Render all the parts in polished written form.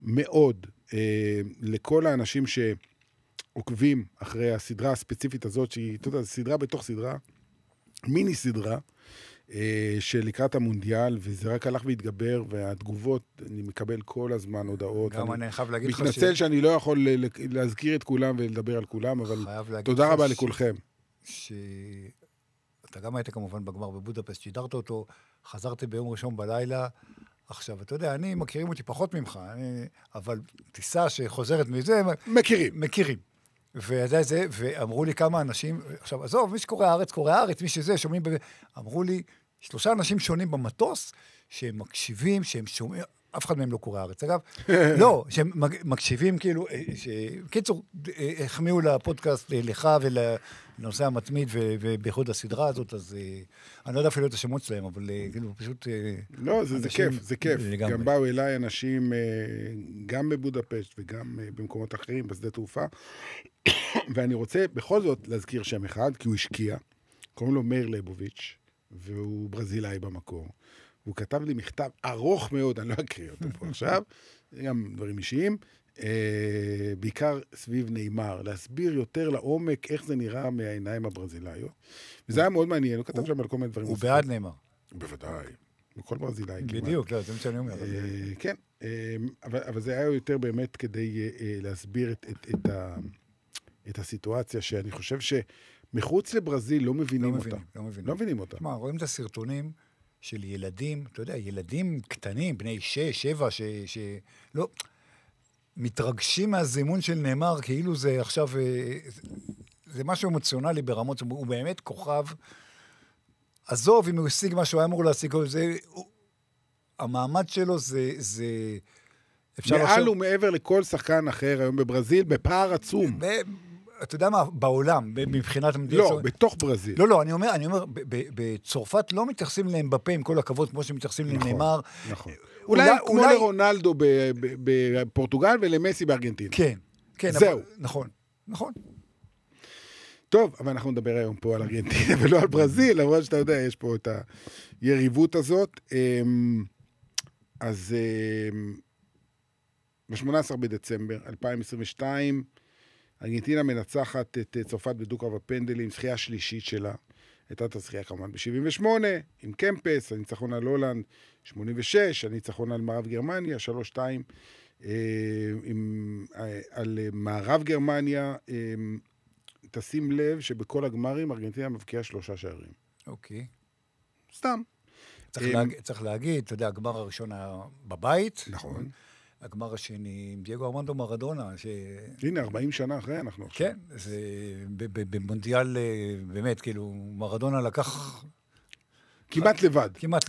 מאוד לכל האנשים שעוקבים אחרי הסדרה הספציפית הזאת, שהיא, אתה יודע, סדרה בתוך סדרה, מיני סדרה, שלקראת המונדיאל, וזה רק הלך והתגבר, והתגובות, אני מקבל כל הזמן הודעות. גם אני חייב להגיד לך מתנצל שאני לא יכול להזכיר את כולם ולדבר על כולם, אבל תודה רבה לכולכם. אתה גם היית כמובן בגמר בבודפסט, שידרת אותו, חזרתי ביום ראשון בלילה, עכשיו, אתה יודע, מכירים אותי פחות ממך, אבל טיסה שחוזרת מזה, מכירים. ואמרו לי כמה אנשים, עכשיו, עזוב, מי שקורא הארץ, מי שזה, שומעים, אמרו לי, 3 אנשים שונים במטוס, שהם מקשיבים, שהם שומעים, אף אחד מהם לא קורא הארץ, אגב, לא, שהם מקשיבים כאילו, קיצור, החמיאו לפודקאסט לך ולנושא המתמיד ובייחוד הסדרה הזאת, אז אני לא יודע אפילו את השמות שלהם, אבל כאילו פשוט... לא, זה כיף. גם באו אליי אנשים, גם בבודפשט וגם במקומות אחרים, בשדה תעופה, ואני רוצה בכל זאת להזכיר שם אחד, כי הוא השקיע, קוראים לו מאיר ליבוביץ', והוא ברזילאי במקור. הוא כתב לי מכתב ארוך מאוד, אני לא אקריא אותו פה עכשיו, גם דברים אישיים, בעיקר סביב נאמר, להסביר יותר לעומק איך זה נראה מהעיניים הברזילאיות. וזה היה מאוד מעניין, הוא כתב שם על כל מיני דברים. הוא בעד נאמר. בוודאי, בכל ברזילאי. בדיוק, זה מה שאני אומר. כן, אבל זה היה יותר באמת כדי להסביר את הסיטואציה, שאני חושב שמחוץ לברזיל לא מבינים אותה. לא מבינים אותה. מה, רואים את הסרטונים של ילדים, אתה יודע, ילדים קטנים, בני 6, 7, לא, מתרגשים מהזימון של נאמר, כאילו זה עכשיו, זה משהו אמוציונלי ברמות, הוא באמת כוכב, עזוב, אם הוא השיג מה שהוא היה אמור להשיג, המעמד שלו זה מעל ומעבר לכל שחקן אחר היום בברזיל, בפער עצום. אתה יודע מה, בעולם, מבחינת המדינה... לא, בתוך ברזיל. לא, אני אומר, בצרפת לא מתייחסים לאמבפה עם כל הכבוד, כמו שמתייחסים לנאמר. נכון. אולי כמו לרונלדו בפורטוגל ולמסי בארגנטינה. כן. זהו. נכון. טוב, אבל אנחנו נדבר היום פה על ארגנטינה ולא על ברזיל, למרות שאתה יודע, יש פה את היריבות הזאת. אז ב-18 בדצמבר 2022, ארגנטינה מנצחת את צרפת בדו-קרב הפנדלים, זכייה שלישית שלה. הייתה את הזכייה כמובן ב-78, עם קמפס, הניצחון על הולנד, 86, הניצחון על מערב גרמניה, 3-2, על מערב גרמניה, תשים לב שבכל הגמרים ארגנטינה מבקיעה 3 שערים. אוקיי. סתם. צריך להגיד, אתה יודע, הגמר הראשון היה בבית. נכון. הגמר השני, עם דייגו ארמנדו מרדונה, הנה, 40 שנה אחרי אנחנו עכשיו. כן, זה במונדיאל, באמת, כאילו, מרדונה לקח... כמעט לבד.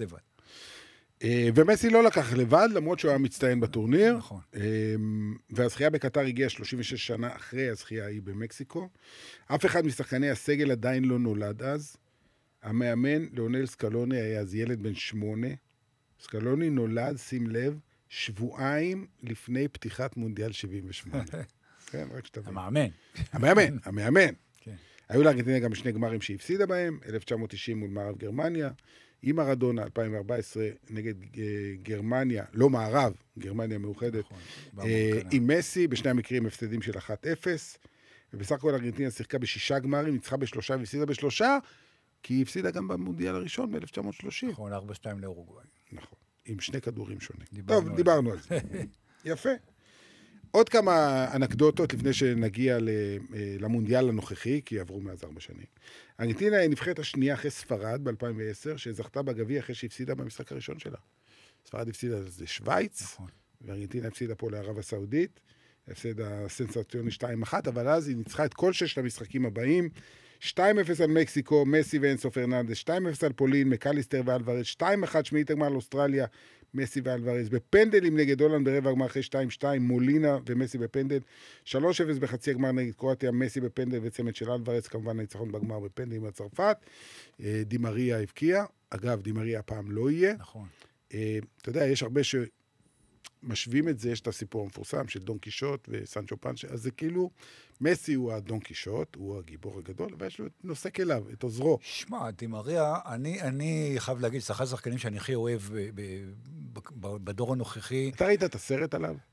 ומסי לא לקח לבד, למרות שהוא היה מצטיין בטורניר. נכון. והזכייה בקטר הגיעה 36 שנה אחרי הזכייה ההיא במקסיקו. אף אחד משחקני הסגל עדיין לא נולד אז. המאמן, ליאונל סקלוני, היה אז ילד בן 8. סקלוני נולד, שים לב, שבועיים לפני פתיחת מונדיאל 78. כן, רק שתבין. המאמן. כן. היו לארגנטינה גם 2 גמרים שהפסידה בהם, 1990 מול מערב גרמניה, עם מרדונה, 2014 נגד גרמניה, לא מערב, גרמניה מאוחדת, עם מסי, בשני המקרים הפסדים של 1-0, ובסך הכל ארגנטינה שיחקה ב6 גמרים, ניצחה ב3 והפסידה ב3, כי היא הפסידה גם במונדיאל הראשון ב-1930. נכון, 4-2 לאורוגוואי. נכון, עם 2 כדורים שונים. טוב, דיברנו על זה. יפה. עוד כמה אנקדוטות לפני שנגיע למונדיאל הנוכחי, כי עברו מאז 4 שנים. ארגנטינה היא נבחרת השנייה אחרי ספרד ב-2010, שזכתה בגביע אחרי שהפסידה במשחק הראשון שלה. ספרד הפסידה לשוויץ, נכון. וארגנטינה הפסידה פה לערב הסעודית, הפסידה סנסציוני 2-1, אבל אז היא ניצחה את כל 6 המשחקים הבאים, 2-0 על מקסיקו, מסי ואנסו פרננדס, 2-0 על פולין, מקליסטר ואלוורז, 2-1 שמינית הגמר על אוסטרליה, מסי ואלוורז, בפנדלים נגד הולנד ברבע הגמר אחרי 2-2, מולינה ומסי בפנדל, 3-0 בחצי הגמר נגד קרואטיה, מסי בפנדל וצמד של אלוורז, כמובן הניצחון בגמר בפנדלים הצרפת, דימריה הבקיע, אגב, דימריה הפעם לא יהיה. נכון. אתה יודע, יש הרבה שמשווים את זה, יש את הסיפור המפורסם של דון קישוט וסנצ'ו פנצ'ה, אז זה כאילו, מסי הוא הדון קישוט, הוא הגיבור הגדול, ויש לו נוסק אליו, את עוזרו. שמע, דימריה, אני חייב להגיד, זה אחד השחקנים שאני הכי אוהב בדור הנוכחי. אתה ראית את הסרט עליו?